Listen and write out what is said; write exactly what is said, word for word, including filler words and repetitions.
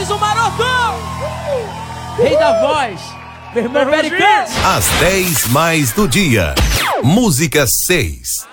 mais um maroto! Rei da voz, meu irmão Pericão. Às dez mais do dia. Música seis.